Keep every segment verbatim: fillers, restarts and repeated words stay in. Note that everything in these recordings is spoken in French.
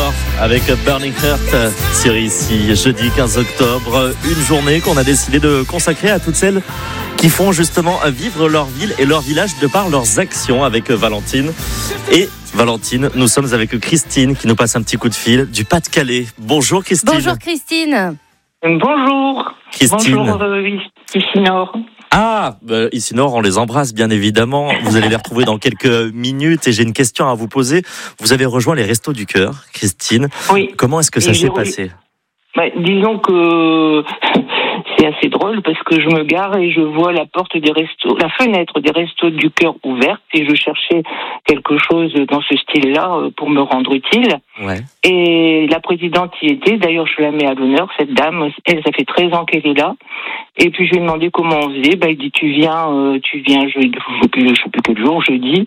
Paramore avec Burning Heart sur ici, jeudi quinze octobre, une journée qu'on a décidé de consacrer à toutes celles qui font justement vivre leur ville et leur village de par leurs actions avec Valentine. Et Valentine, nous sommes avec Christine qui nous passe un petit coup de fil du Pas-de-Calais. Bonjour Christine. Bonjour Christine. Bonjour. Christine. Bonjour euh, ici Nord. Ah, bah, ici Nord, on les embrasse bien évidemment. Vous allez les retrouver dans quelques minutes et j'ai une question à vous poser. Vous avez rejoint les Restos du Cœur, Christine. Oui. Comment est-ce que ça Et s'est j'ai- passé ? Bah, disons que c'est assez drôle parce que je me gare et je vois la porte des restos, la fenêtre des Restos du Cœur ouverte et je cherchais quelque chose dans ce style-là euh, pour me rendre utile. Ouais. Et la présidente y était, d'ailleurs je la mets à l'honneur, cette dame, elle, ça fait treize ans qu'elle est là. Et puis je lui ai demandé comment on faisait, bah, il dit tu viens, euh, tu viens jeudi, je sais plus, je sais plus quel jour, jeudi.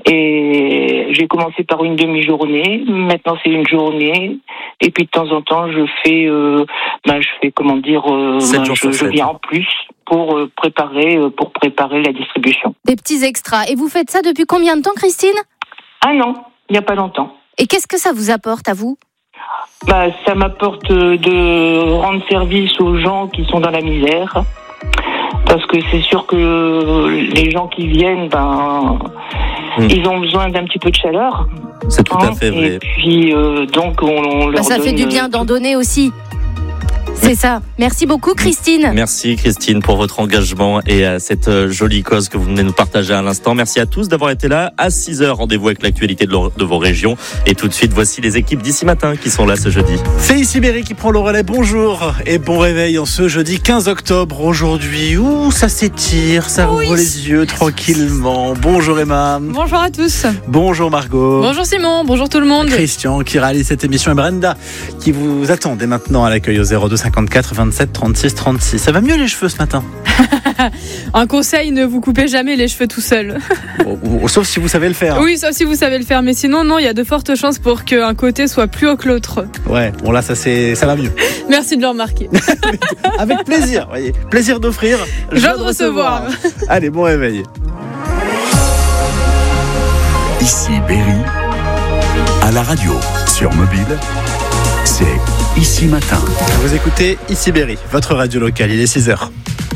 Et j'ai commencé par une demi-journée, maintenant c'est une journée. Et puis de temps en temps je fais, euh, bah, je fais comment dire, euh, Sept bah, jours je, sur je sept. viens en plus pour euh, préparer, euh, pour préparer la distribution. Des petits extras. Et vous faites ça depuis combien de temps Christine ? Ah non, il n'y a pas longtemps. Et qu'est-ce que ça vous apporte à vous ? Bah, ça m'apporte de rendre service aux gens qui sont dans la misère. Parce que c'est sûr que les gens qui viennent, ben, Mm. ils ont besoin d'un petit peu de chaleur. C'est tout à hein. fait Et vrai. puis, euh, donc, on, on leur Bah, Ça donne, fait du bien euh, d'en donner aussi. C'est ça. Merci beaucoup Christine. Merci Christine pour votre engagement et à cette euh, jolie cause que vous venez nous partager à l'instant. Merci à tous d'avoir été là. À six heures, rendez-vous avec l'actualité de, leur- de vos régions. Et tout de suite, voici les équipes d'ici matin qui sont là ce jeudi. C'est ici Berry qui prend le relais. Bonjour et bon réveil en ce jeudi quinze octobre. Aujourd'hui, ouh, ça s'étire, ça Oui. ouvre les yeux tranquillement. Bonjour Emma. Bonjour à tous. Bonjour Margot. Bonjour Simon, bonjour tout le monde. Christian qui réalise cette émission et Brenda qui vous attend dès maintenant à l'accueil au zéro deux cinquante-quatre vingt-sept trente-six trente-six. Ça va mieux les cheveux ce matin? Un conseil, ne vous coupez jamais les cheveux tout seul. Ou- ou- Sauf si vous savez le faire. Oui, sauf si vous savez le faire, mais sinon, non, il y a de fortes chances pour qu'un côté soit plus haut que l'autre. Ouais, bon là ça, c'est, ça va mieux. Merci de le remarquer. Avec plaisir, voyez. Plaisir d'offrir. Joie de recevoir. Allez, bon réveil. Ici Berry, à la radio, sur mobile, c'est Ici Matin. Vous écoutez Ici Berry, votre radio locale, il est six heures.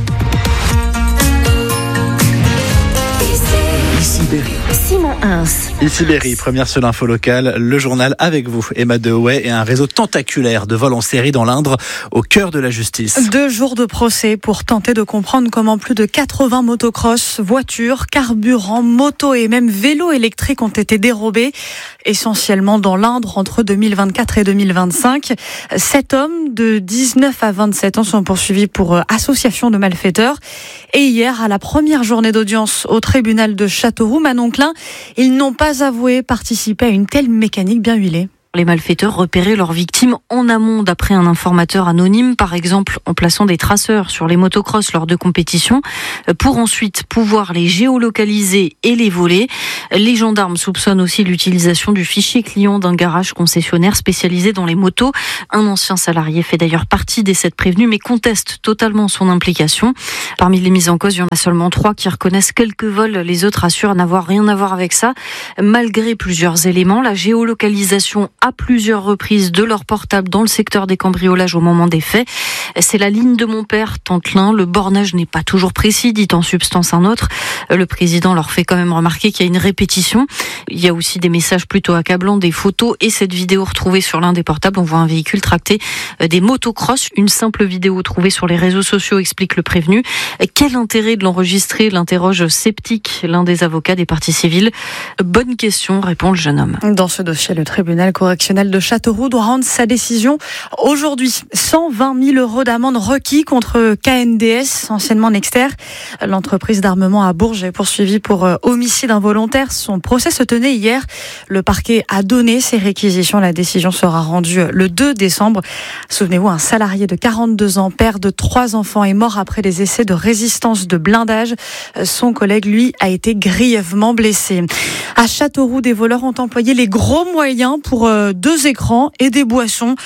Ici Berry. Simon Hins. Ici Berry, première seule info locale, le journal avec vous, Emma Dehaouet, et un réseau tentaculaire de vols en série dans l'Indre, au cœur de la justice. Deux jours de procès pour tenter de comprendre comment plus de quatre-vingts motocross, voitures, carburants, motos et même vélos électriques ont été dérobés, essentiellement dans l'Indre entre deux mille vingt-quatre et deux mille vingt-cinq. Sept hommes de dix-neuf à vingt-sept ans sont poursuivis pour euh, association de malfaiteurs. Et hier, à la première journée d'audience au tribunal de Châteauroux, Manon Klein, ils n'ont pas avoué participer à une telle mécanique bien huilée. Les malfaiteurs repéraient leurs victimes en amont d'après un informateur anonyme, par exemple en plaçant des traceurs sur les motocross lors de compétitions, pour ensuite pouvoir les géolocaliser et les voler. Les gendarmes soupçonnent aussi l'utilisation du fichier client d'un garage concessionnaire spécialisé dans les motos. Un ancien salarié fait d'ailleurs partie des sept prévenus, mais conteste totalement son implication. Parmi les mises en cause, il y en a seulement trois qui reconnaissent quelques vols. Les autres assurent n'avoir rien à voir avec ça. Malgré plusieurs éléments, la géolocalisation à plusieurs reprises de leur portable dans le secteur des cambriolages au moment des faits. C'est la ligne de mon père, Tantelin. Le bornage n'est pas toujours précis, dit en substance un autre. Le président leur fait quand même remarquer qu'il y a une répétition. Il y a aussi des messages plutôt accablants, des photos et cette vidéo retrouvée sur l'un des portables. On voit un véhicule tracter des motocross. Une simple vidéo trouvée sur les réseaux sociaux, explique le prévenu. Quel intérêt de l'enregistrer ? L'interroge sceptique l'un des avocats des parties civiles. Bonne question, répond le jeune homme. Dans ce dossier, le tribunal correctionnel de Châteauroux doit rendre sa décision aujourd'hui. cent vingt mille euros d'amende requis contre K N D S, anciennement Nexter. L'entreprise d'armement à Bourges est poursuivie pour homicide involontaire. Son procès se tenait hier. Le parquet a donné ses réquisitions. La décision sera rendue le deux décembre. Souvenez-vous, un salarié de quarante-deux ans, père de trois enfants, est mort après des essais de résistance de blindage. Son collègue, lui, a été grièvement blessé. À Châteauroux, des voleurs ont employé les gros moyens pour euh, deux écrans et des boissons.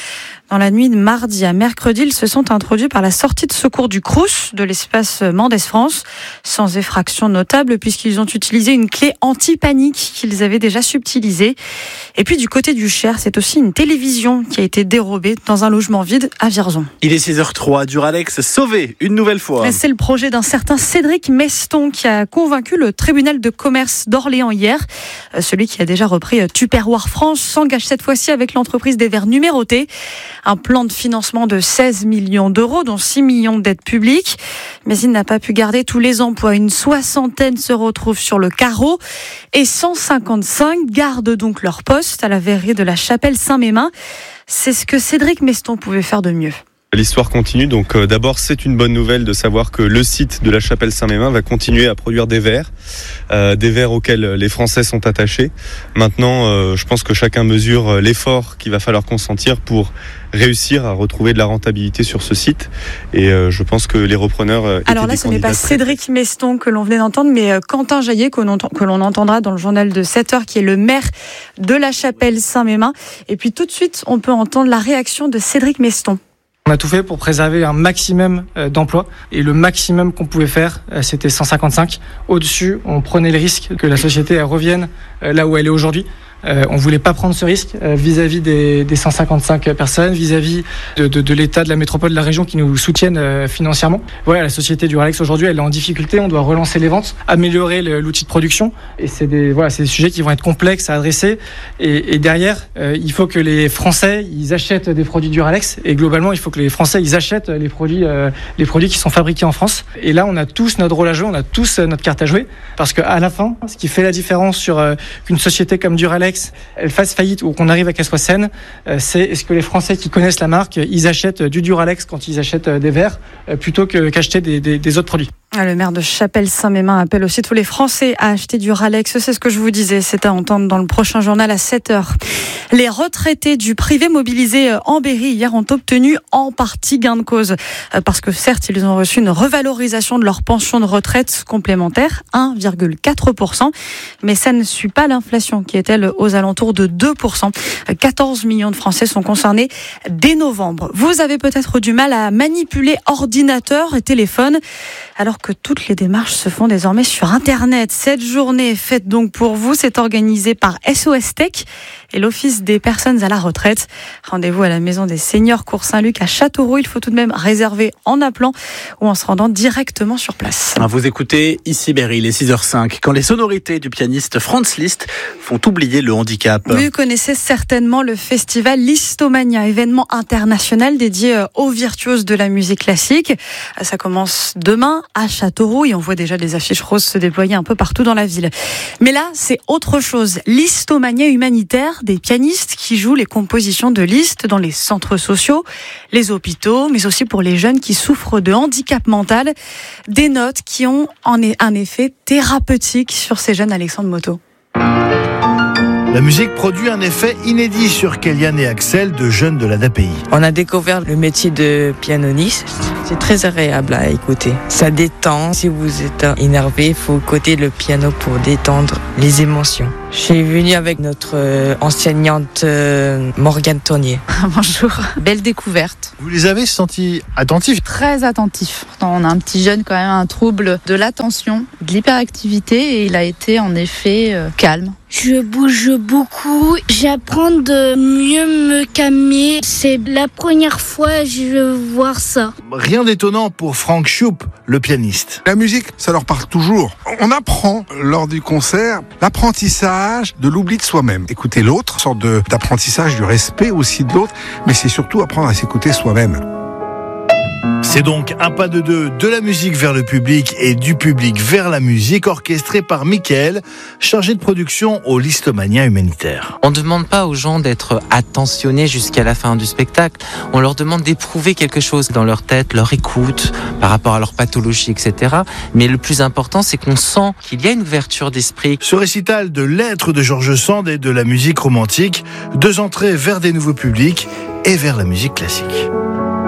Dans la nuit de mardi à mercredi, ils se sont introduits par la sortie de secours du Crous de l'espace Mendes France, sans effraction notable puisqu'ils ont utilisé une clé anti-panique qu'ils avaient déjà subtilisée. Et puis du côté du Cher, c'est aussi une télévision qui a été dérobée dans un logement vide à Vierzon. Il est six heures trois, Duralex sauvé une nouvelle fois. C'est le projet d'un certain Cédric Meston qui a convaincu le tribunal de commerce d'Orléans hier. Celui qui a déjà repris Tupperware France s'engage cette fois-ci avec l'entreprise des verres numérotés. Un plan de financement de seize millions d'euros, dont six millions d'aides publiques. Mais il n'a pas pu garder tous les emplois. Une soixantaine se retrouvent sur le carreau et cent cinquante-cinq gardent donc leur poste à la verrerie de la Chapelle-Saint-Mémin. C'est ce que Cédric Meston pouvait faire de mieux. L'histoire continue, donc euh, d'abord c'est une bonne nouvelle de savoir que le site de la Chapelle-Saint-Mémin va continuer à produire des verres, euh, des verres auxquels les Français sont attachés. Maintenant, euh, je pense que chacun mesure l'effort qu'il va falloir consentir pour réussir à retrouver de la rentabilité sur ce site. Et euh, je pense que les repreneurs... Euh, Alors là, ce n'est pas Cédric Meston que l'on venait d'entendre, mais euh, Quentin Jaillet que l'on, que l'on entendra dans le journal de sept heures, qui est le maire de la Chapelle-Saint-Mémin. Et puis tout de suite, on peut entendre la réaction de Cédric Meston. On a tout fait pour préserver un maximum d'emplois et le maximum qu'on pouvait faire, c'était cent cinquante-cinq. Au-dessus, on prenait le risque que la société elle revienne là où elle est aujourd'hui. Euh, on voulait pas prendre ce risque euh, vis-à-vis des, des cent cinquante-cinq personnes, vis-à-vis de, de, de l'État, de la métropole, de la région qui nous soutiennent euh, financièrement. Voilà, la société Duralex aujourd'hui, elle est en difficulté. On doit relancer les ventes, améliorer le, l'outil de production. Et c'est des, voilà, c'est des sujets qui vont être complexes à adresser. Et, et derrière, euh, il faut que les Français, ils achètent des produits Duralex. Et globalement, il faut que les Français, ils achètent les produits, euh, les produits qui sont fabriqués en France. Et là, on a tous notre rôle à jouer, on a tous notre carte à jouer. Parce qu'à la fin, ce qui fait la différence sur euh, qu'une société comme Duralex elle fasse faillite ou qu'on arrive à qu'elle soit saine, c'est est-ce que les Français qui connaissent la marque, ils achètent du Duralex quand ils achètent des verres plutôt que, qu'acheter des, des, des autres produits. Le maire de Chapelle-Saint-Mémin appelle aussi tous les Français à acheter du Duralex. C'est ce que je vous disais, c'est à entendre dans le prochain journal à sept heures. Les retraités du privé mobilisés en Berry hier ont obtenu en partie gain de cause. Parce que certes, ils ont reçu une revalorisation de leur pension de retraite complémentaire, un virgule quatre pour cent. Mais ça ne suit pas l'inflation qui est, elle, aux alentours de deux pour cent. quatorze millions de Français sont concernés dès novembre. Vous avez peut-être du mal à manipuler ordinateur et téléphone, alors que toutes les démarches se font désormais sur Internet. Cette journée faite donc pour vous, c'est organisé par S O S Tech et l'Office des personnes à la retraite. Rendez-vous à la Maison des Seniors Cours Saint-Luc à Châteauroux. Il faut tout de même réserver en appelant ou en se rendant directement sur place. Vous écoutez ici Berry, il est six heures cinq, quand les sonorités du pianiste Franz Liszt font oublier le handicap. Vous connaissez certainement le festival Listomania, événement international dédié aux virtuoses de la musique classique. Ça commence demain à Châteauroux et on voit déjà des affiches roses se déployer un peu partout dans la ville. Mais là, c'est autre chose. Listomania humanitaire, des pianistes qui jouent les compositions de Liszt dans les centres sociaux, les hôpitaux, mais aussi pour les jeunes qui souffrent de handicap mental. Des notes qui ont en un effet thérapeutique sur ces jeunes. Alexandre Moto. La musique produit un effet inédit sur Kéliane et Axel, deux jeunes de l'A D A P I. On a découvert le métier de pianiste. C'est très agréable à écouter. Ça détend. Si vous êtes énervé, il faut écouter le piano pour détendre les émotions. Je suis venue avec notre euh, enseignante euh, Morgane Tournier. Bonjour. Belle découverte. Vous les avez sentis attentifs? Très attentifs. On a un petit jeune quand même, un trouble de l'attention, de l'hyperactivité et il a été en effet euh, calme. Je bouge beaucoup, j'apprends de mieux me calmer. C'est la première fois que je veux voir ça. Rien d'étonnant pour Frank Schoup, le pianiste. La musique, ça leur parle toujours. On apprend lors du concert l'apprentissage de l'oubli de soi-même. Écouter l'autre, sorte de, d'apprentissage du respect aussi de l'autre, mais c'est surtout apprendre à s'écouter soi-même. C'est donc un pas de deux, de la musique vers le public et du public vers la musique, orchestré par Mickaël, chargé de production au Listomania humanitaire. On ne demande pas aux gens d'être attentionnés jusqu'à la fin du spectacle, on leur demande d'éprouver quelque chose dans leur tête, leur écoute, par rapport à leur pathologie, et cetera. Mais le plus important, c'est qu'on sent qu'il y a une ouverture d'esprit. Ce récital de lettres de George Sand et de la musique romantique, deux entrées vers des nouveaux publics et vers la musique classique. Et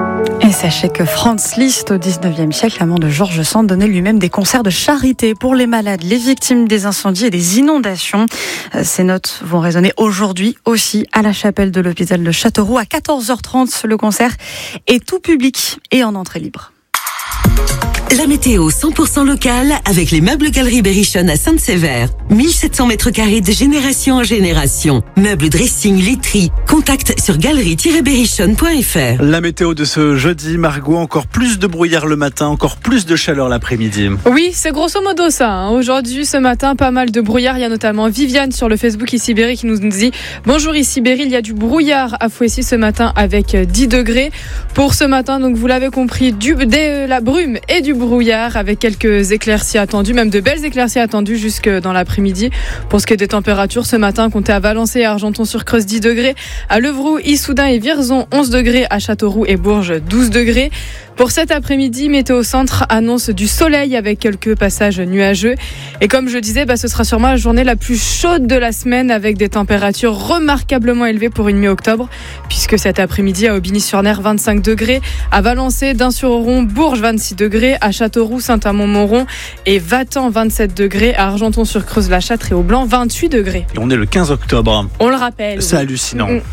Et sachez que Franz Liszt, au dix-neuvième siècle, l'amant de George Sand, donnait lui-même des concerts de charité pour les malades, les victimes des incendies et des inondations. Ces notes vont résonner aujourd'hui aussi à la chapelle de l'hôpital de Châteauroux à quatorze heures trente. Le concert est tout public et en entrée libre. La météo cent pour cent locale avec les meubles Galeries Berrichon à Sainte-Sévère. mille sept cents mètres carrés de génération en génération. Meubles, dressing, literie. Contact sur galerie tiret berrichon point f r. La météo de ce jeudi, Margot, encore plus de brouillard le matin, encore plus de chaleur l'après-midi. Oui, c'est grosso modo ça. Hein. Aujourd'hui, ce matin, pas mal de brouillard. Il y a notamment Viviane sur le Facebook Ici Berry qui nous dit « Bonjour Ici Berry, il y a du brouillard à Fouessy ce matin avec dix degrés. Pour ce matin, donc vous l'avez compris, du, de la brume et du brouillard avec quelques éclaircies attendues, même de belles éclaircies attendues jusque dans l'après-midi. Pour ce qui est des températures, ce matin, comptez à Valençay et Argenton-sur-Creuse dix degrés, à Levroux, Issoudun et Vierzon onze degrés, à Châteauroux et Bourges douze degrés. Pour cet après-midi, Météo Centre annonce du soleil avec quelques passages nuageux. Et comme je disais, bah, ce sera sûrement la journée la plus chaude de la semaine avec des températures remarquablement élevées pour une mi-octobre, puisque cet après-midi à Aubigny-sur-Ner vingt-cinq degrés, à Valençay, Dain-sur-Oron, Bourges vingt-six degrés, à Châteauroux, Saint-Amand-Montrond et Vatan vingt-sept degrés, à Argenton-sur-Creuse, La Châtre et au Blanc vingt-huit degrés. Et on est le quinze octobre. On le rappelle. C'est oui. hallucinant. Mmh.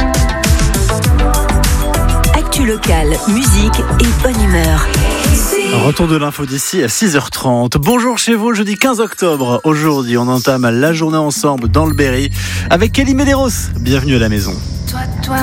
Actu locale, musique et bonne humeur. Retour de l'info d'ici à six heures trente. Bonjour chez vous, jeudi quinze octobre. Aujourd'hui, on entame la journée ensemble dans le Berry avec Kelly Medeiros. Bienvenue à la maison. Toi, toi.